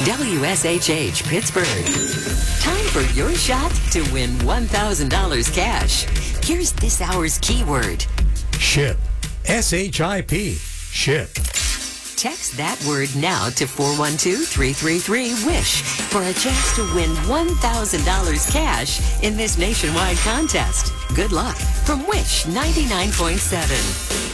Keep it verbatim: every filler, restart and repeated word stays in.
W S H H Pittsburgh. Time for your shot to win one thousand dollars cash. Here's this hour's keyword. Ship. S H I P. Ship. Text that word now to four one two, three three three, WISH for a chance to win one thousand dollars cash in this nationwide contest. Good luck from Wish ninety-nine point seven.